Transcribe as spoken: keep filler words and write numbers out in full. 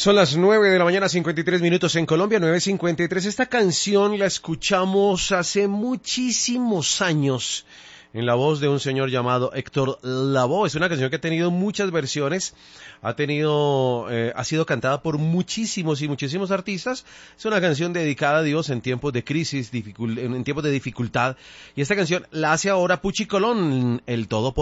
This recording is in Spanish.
Son las nueve de la mañana, cincuenta y tres minutos en Colombia, nueve cincuenta y tres. Esta canción la escuchamos hace muchísimos años en la voz de un señor llamado Héctor Lavoe. Es una canción que ha tenido muchas versiones, ha tenido, eh, ha sido cantada por muchísimos y muchísimos artistas. Es una canción dedicada a Dios en tiempos de crisis, dificul- en tiempos de dificultad. Y esta canción la hace ahora Puchi Colón, el Todopoderoso.